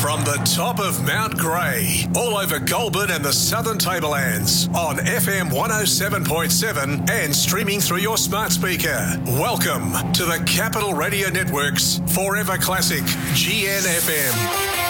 From the top of Mount Grey, all over Goulburn and the Southern Tablelands, on FM 107.7 and streaming through your smart speaker. Welcome to the Capital Radio Network's Forever Classic GNFM.